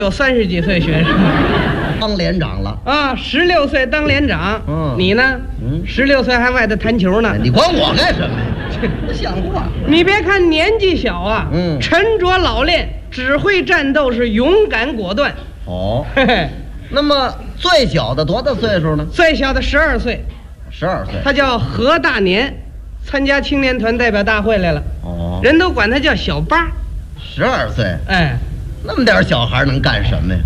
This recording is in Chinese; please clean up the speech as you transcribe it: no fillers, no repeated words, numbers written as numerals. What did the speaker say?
有30几岁学生当连长了啊，16岁当连长。你呢？16岁还外头弹球呢。 你管我干什么呀？不像话！ 你别看年纪小啊，沉着老练，指挥战斗是勇敢果断。 哦，嘿嘿。那么最小的多大岁数呢？ 最小的12岁。 12岁。 他叫何大年，参加青年团代表大会来了。哦，人都管他叫小八。 12岁。 哎， 那么点小孩能干什么呀？